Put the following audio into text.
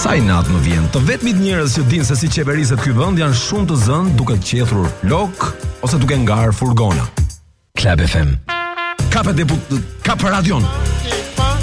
Sa i natë më vjen. Të vetmit njerëz që dinë se si qeveriset ky vend janë shumë të zënë duke qethur lok ose duke ngar furgona. Club FM. Ka radion.